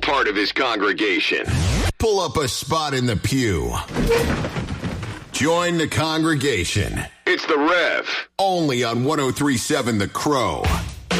part of his congregation. Pull up a spot in the pew. Join the congregation. It's The Rev. Only on 103.7 The Crow.